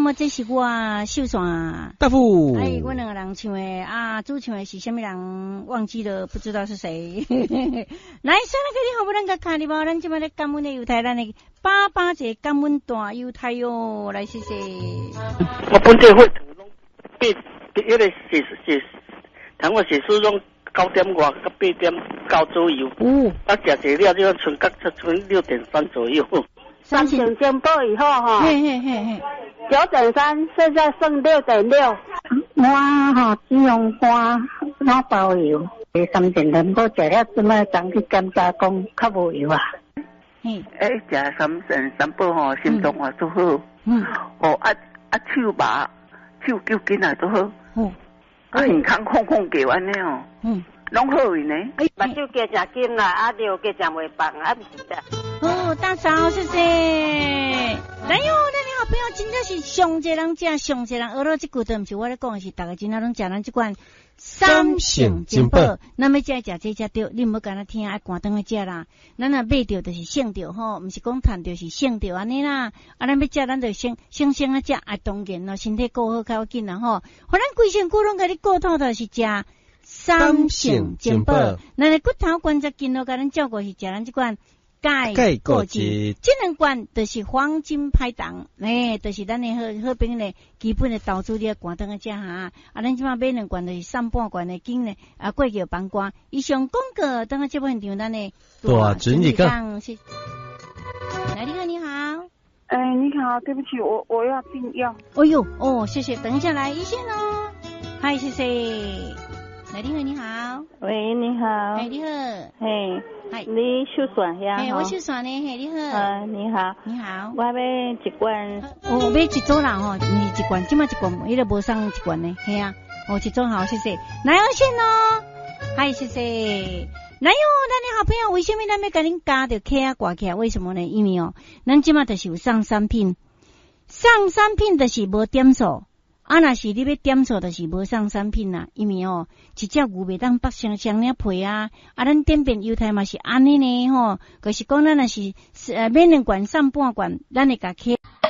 么这是我秀爽大夫。 哎，我两个人唱的啊，主唱的是什么人忘记了，不知道是谁。来，算了，给你好不能个卡哩吧，咱今麦咧感恩的犹太咱的爸节感恩大犹太哟，来谢谢。 我本地会8迄个是，通我是始终9点外到8点9左右。啊，食了就剩到6:3左右。 3点间播以后哈， 嘿嘿嘿嘿 9.3，现在剩6.6。我哈只用花老包油，3点钟播食了，即摆当去检查讲较无油啊。 嘿， 食3点3播吼，心脏也都好。手揪紧也都好。健康康给完了哦。拢好去呢。目睭加真紧啦，尿加真袂放，唔是的。 大嫂，谢谢。哎呦，咱的好朋友真正是上济人食，上济人学到这句都毋是我咧讲，是大家真正拢食咱这款三性金宝。那么食这对，你唔好干那听爱关灯去食啦。咱若买着就是省着吼，毋是讲赚着是省着安尼啦。咱要食咱就省啊食，啊当然咯，身体顾好较要紧啦吼。互咱规身躯拢甲你顾透透是食三性金宝。咱的骨头关节筋咯，甲咱照顾是食咱这款。钙固质，这两罐就是黄金拍档，就是咱的好朋友的基本的投资你要关灯个只哈，咱即马买两罐就是3半罐的金呢，过桥帮瓜。以上广告，等下这部现场咱的大整理讲。 来，你好，你好。 你好，对不起，我要订药。 哎呦，谢谢，等一下来一线哦。嗨，谢谢。来，你好，你好。 喂，你好。 哎，你好。 嘿。你秀爽呀？ 我秀爽呢，你好。 你好。 你好。 我要一罐。 我买一组啦吼，不是一罐，即马一罐，伊都无送一罐呢，系啊。一组好，谢谢。来二线哦，嗨，谢谢。来哟，咱的好朋友，为什么咱要甲恁加着 K 啊挂起来？为什么呢？因为咱即马就是有上产品就是无点数。若是你要点数，就是无上产品啦，因为一只牛袂当剥双领皮啊，咱点遍犹太嘛是安尼呢吼，就是讲咱若是买2罐送半罐，咱会甲起。